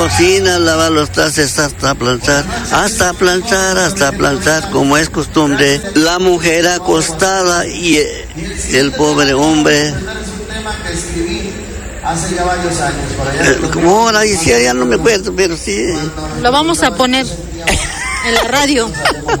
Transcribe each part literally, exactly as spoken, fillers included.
Cocina, lavar los trastes, hasta planchar, hasta planchar, hasta planchar, como es costumbre. La mujer acostada y el pobre hombre. Hace ya varios años, por allá. Eh, como ahora decía, ya no me acuerdo, pero sí. Lo vamos a poner en la radio.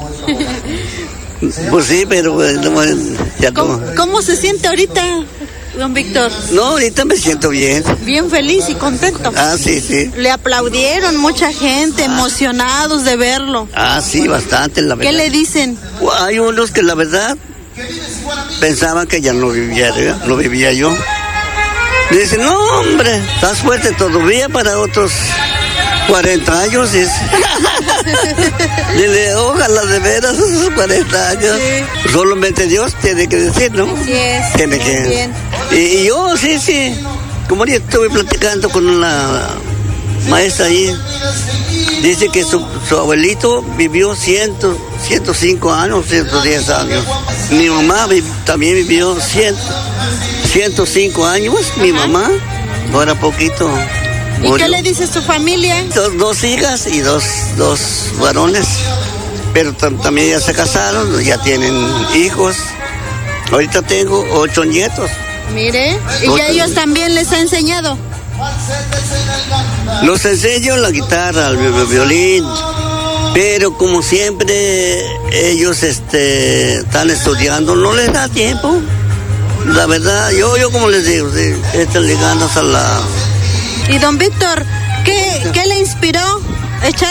Pues sí, pero no, ya ¿Cómo, como... ¿Cómo se siente ahorita, don Víctor? No, ahorita me siento bien. Bien feliz y contento. Ah, sí, sí. Le aplaudieron mucha gente, ah. emocionados de verlo. Ah, sí, bastante, la verdad. ¿Qué le dicen? Hay unos que la verdad pensaban que ya no vivía, no vivía yo. Dicen, no, hombre, estás fuerte todavía para otros cuarenta años. Dice. Dile, ojalá de veras esos cuarenta años. Sí. Solamente Dios tiene que decir, ¿no? Así es. Tiene bien, que. Bien. Y, y yo, sí, sí. Como yo estuve platicando con una maestra ahí, dice que su, su abuelito vivió cien, ciento cinco años, ciento diez años. Mi mamá vi, también vivió cien, ciento cinco años, mi mamá, ahora poquito. ¿Y murió. ¿Qué le dice su familia? Dos, dos hijas y dos, dos varones, pero tam, también ya se casaron, ya tienen hijos. Ahorita tengo ocho nietos. Mire, ¿y ocho, ya ellos también les ha enseñado? Los enseño la guitarra, el violín, pero como siempre ellos este, están estudiando, no les da tiempo. La verdad, yo, yo como les digo, sí, están ligando a la... Y don Víctor, ¿qué, qué le inspiró echar